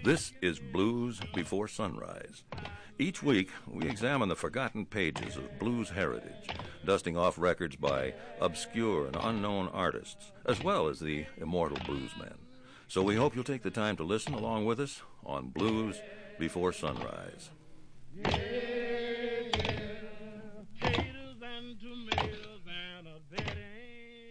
This is Blues Before Sunrise. Each week, we examine the forgotten pages of blues heritage, dusting off records by obscure and unknown artists, as well as the immortal bluesmen. So we hope you'll take the time to listen along with us on Blues Before Sunrise. Yeah.